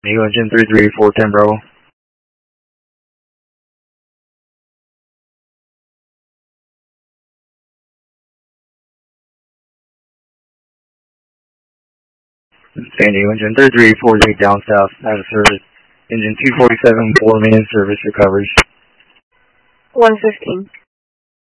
Eagle engine 33410 Bravo. San Diego engine 3348 down south, out of service. Engine 247, 4 man service recoveries. 115.